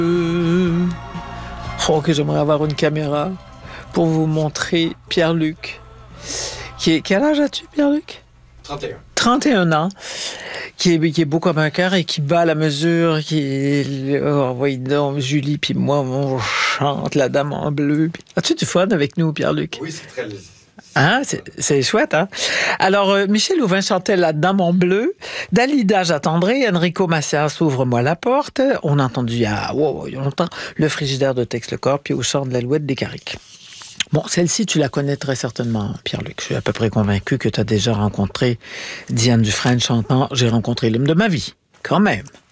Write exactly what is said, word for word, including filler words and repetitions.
Euh, Oh, que j'aimerais avoir une caméra pour vous montrer Pierre-Luc. Qui est, quel âge as-tu, Pierre-Luc? trente et un. trente et un ans. Qui est, qui est beau comme un cœur et qui bat la mesure. Qui est, oh, voyez donc, Julie puis moi, on chante La Dame en bleu. As-tu du fun avec nous, Pierre-Luc? Oui, c'est très... Hein? C'est, c'est chouette, hein? Alors, euh, Michel Louvain chantait La Dame en bleu. Dalida j'attendrai. Enrico Macias, Ouvre-moi la porte. On a entendu il y a, wow, il y a longtemps Le frigidaire de Tex Lecor, puis Au chant de l'Alouette des Carriques. Bon, celle-ci, tu la connais très certainement, Pierre-Luc. Je suis à peu près convaincu que tu as déjà rencontré Diane Dufresne chantant J'ai rencontré l'homme de ma vie. Quand même.